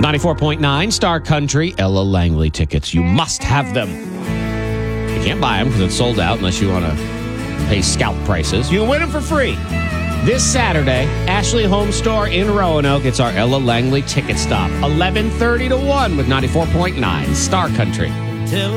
94.9 Star Country, Ella Langley tickets. You must have them. You can't buy them because it's sold out unless you want to pay scalp prices. You can win them for free. This Saturday, Ashley Home Store in Roanoke. It's our Ella Langley ticket stop. 11:30 to 1 with 94.9 Star Country.